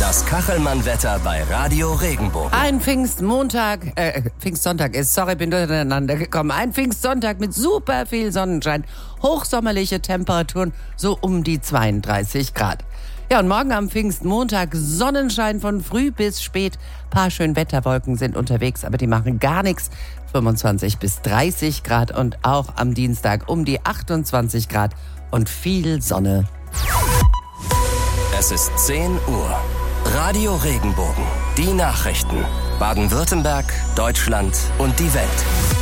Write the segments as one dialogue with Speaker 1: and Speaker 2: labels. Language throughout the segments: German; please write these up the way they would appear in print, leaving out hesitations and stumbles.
Speaker 1: Das Kachelmann-Wetter bei Radio Regenbogen.
Speaker 2: Ein Pfingstsonntag ist, bin durcheinander gekommen. Ein Pfingstsonntag mit super viel Sonnenschein, hochsommerliche Temperaturen, so um die 32 Grad. Ja, und morgen am Pfingstmontag Sonnenschein von früh bis spät. Paar schön Wetterwolken sind unterwegs, aber die machen gar nichts. 25 bis 30 Grad und auch am Dienstag um die 28 Grad und viel Sonne.
Speaker 1: Es ist 10 Uhr. Radio Regenbogen. Die Nachrichten. Baden-Württemberg, Deutschland und die Welt.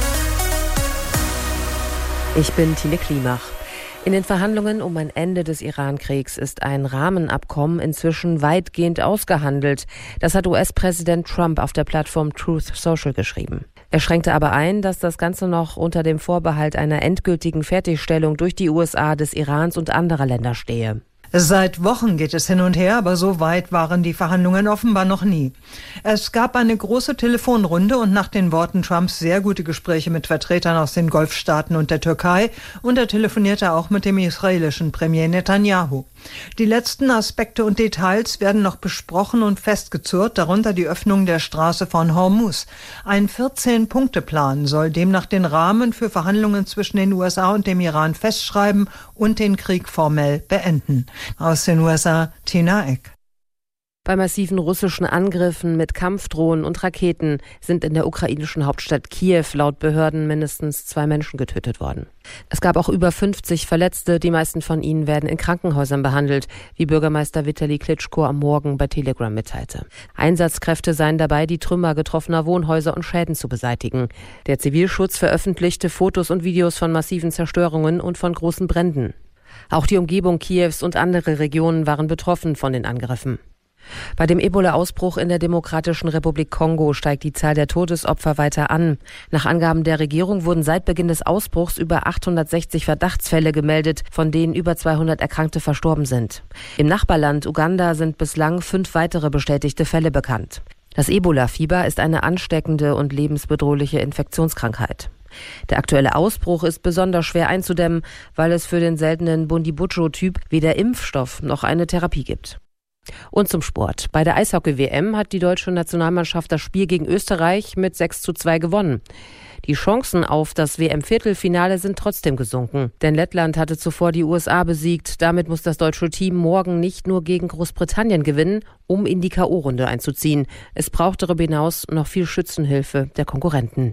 Speaker 3: Ich bin Tine Klimach. In den Verhandlungen um ein Ende des Iran-Kriegs ist ein Rahmenabkommen inzwischen weitgehend ausgehandelt. Das hat US-Präsident Trump auf der Plattform Truth Social geschrieben. Er schränkte aber ein, dass das Ganze noch unter dem Vorbehalt einer endgültigen Fertigstellung durch die USA des Irans und anderer Länder stehe.
Speaker 4: Seit Wochen geht es hin und her, aber so weit waren die Verhandlungen offenbar noch nie. Es gab eine große Telefonrunde und nach den Worten Trumps sehr gute Gespräche mit Vertretern aus den Golfstaaten und der Türkei, und er telefonierte auch mit dem israelischen Premier Netanyahu. Die letzten Aspekte und Details werden noch besprochen und festgezurrt, darunter die Öffnung der Straße von Hormuz. Ein 14-Punkte-Plan soll demnach den Rahmen für Verhandlungen zwischen den USA und dem Iran festschreiben und den Krieg formell beenden. Aus den USA, Tina Eck.
Speaker 3: Bei massiven russischen Angriffen mit Kampfdrohnen und Raketen sind in der ukrainischen Hauptstadt Kiew laut Behörden mindestens 2 Menschen getötet worden. Es gab auch über 50 Verletzte, die meisten von ihnen werden in Krankenhäusern behandelt, wie Bürgermeister Vitali Klitschko am Morgen bei Telegram mitteilte. Einsatzkräfte seien dabei, die Trümmer getroffener Wohnhäuser und Schäden zu beseitigen. Der Zivilschutz veröffentlichte Fotos und Videos von massiven Zerstörungen und von großen Bränden. Auch die Umgebung Kiews und andere Regionen waren betroffen von den Angriffen. Bei dem Ebola-Ausbruch in der Demokratischen Republik Kongo steigt die Zahl der Todesopfer weiter an. Nach Angaben der Regierung wurden seit Beginn des Ausbruchs über 860 Verdachtsfälle gemeldet, von denen über 200 Erkrankte verstorben sind. Im Nachbarland Uganda sind bislang 5 weitere bestätigte Fälle bekannt. Das Ebola-Fieber ist eine ansteckende und lebensbedrohliche Infektionskrankheit. Der aktuelle Ausbruch ist besonders schwer einzudämmen, weil es für den seltenen Bundibugyo-Typ weder Impfstoff noch eine Therapie gibt. Und zum Sport. Bei der Eishockey-WM hat die deutsche Nationalmannschaft das Spiel gegen Österreich mit 6:2 gewonnen. Die Chancen auf das WM-Viertelfinale sind trotzdem gesunken, denn Lettland hatte zuvor die USA besiegt. Damit muss das deutsche Team morgen nicht nur gegen Großbritannien gewinnen, um in die K.O.-Runde einzuziehen. Es braucht darüber hinaus noch viel Schützenhilfe der Konkurrenten.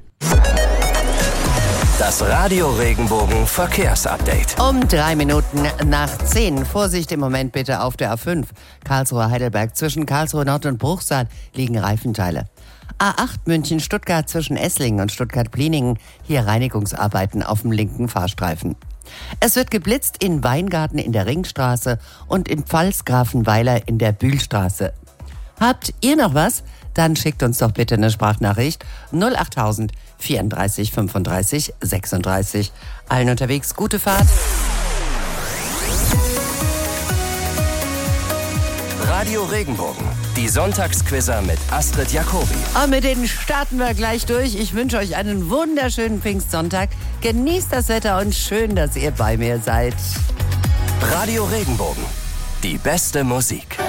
Speaker 1: Das Radio Regenbogen Verkehrsupdate.
Speaker 2: Um 3 Minuten nach 10. Vorsicht im Moment bitte auf der A5. Karlsruhe-Heidelberg zwischen Karlsruhe Nord und Bruchsal liegen Reifenteile. A8 München-Stuttgart zwischen Esslingen und Stuttgart-Pliningen. Hier Reinigungsarbeiten auf dem linken Fahrstreifen. Es wird geblitzt in Weingarten in der Ringstraße und in Pfalzgrafenweiler in der Bühlstraße. Habt ihr noch was? Dann schickt uns doch bitte eine Sprachnachricht 08000 34 35 36. Allen unterwegs gute Fahrt.
Speaker 1: Radio Regenbogen, die Sonntagsquizzer mit Astrid Jacobi.
Speaker 2: Und mit denen starten wir gleich durch. Ich wünsche euch einen wunderschönen Pfingstsonntag. Genießt das Wetter und schön, dass ihr bei mir seid.
Speaker 1: Radio Regenbogen, die beste Musik.